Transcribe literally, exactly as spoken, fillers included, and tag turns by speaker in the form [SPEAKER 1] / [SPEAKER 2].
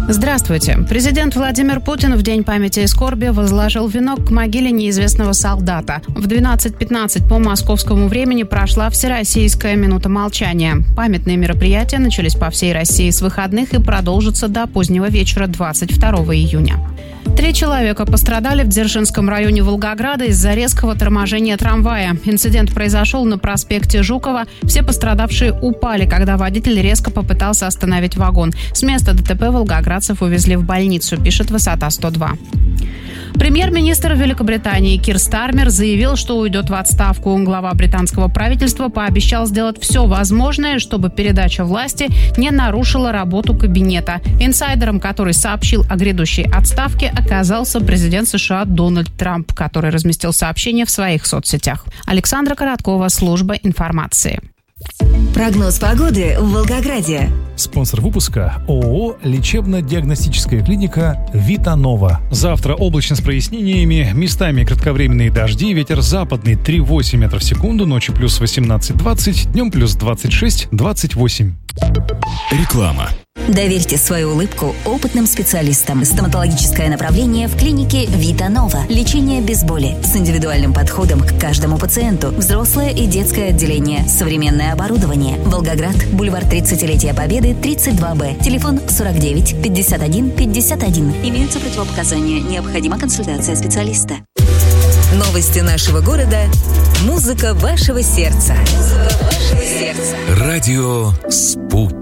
[SPEAKER 1] Здравствуйте. Президент Владимир Путин в День памяти и скорби возложил венок к могиле неизвестного солдата. В двенадцать пятнадцать по московскому времени прошла Всероссийская минута молчания. Памятные мероприятия начались по всей России с выходных и продолжатся до позднего вечера двадцать второго июня. Три человека пострадали в Дзержинском районе Волгограда из-за резкого торможения трамвая. Инцидент произошел на проспекте Жукова. Все пострадавшие упали, когда водитель резко попытался остановить вагон. С места ДТП волгоградцев увезли в больницу, пишет Высота сто два. Премьер-министр Великобритании Кир Стармер заявил, что уйдет в отставку. Глава британского правительства пообещал сделать все возможное, чтобы передача власти не нарушила работу кабинета. Инсайдером, который сообщил о грядущей отставке, оказался президент США Дональд Трамп, который разместил сообщение в своих соцсетях. Александра Короткова, служба информации.
[SPEAKER 2] Прогноз погоды в Волгограде.
[SPEAKER 3] Спонсор выпуска ООО «Лечебно-диагностическая клиника Витанова». Завтра облачно с прояснениями, местами кратковременные дожди, ветер западный три восемь метров в секунду, ночью плюс восемнадцать двадцать, днем плюс двадцать шесть двадцать восемь.
[SPEAKER 4] Реклама.
[SPEAKER 2] Доверьте свою улыбку опытным специалистам. Стоматологическое направление в клинике Витанова. Лечение без боли с индивидуальным подходом к каждому пациенту. Взрослое и детское отделение. Современное оборудование. Волгоград, бульвар тридцатилетия Победы, тридцать два Б. Телефон сорок девять пятьдесят один пятьдесят один. Имеются противопоказания. Необходима консультация специалиста. Новости нашего города. Музыка вашего сердца. Музыка вашего сердца.
[SPEAKER 4] Радио «Спутник».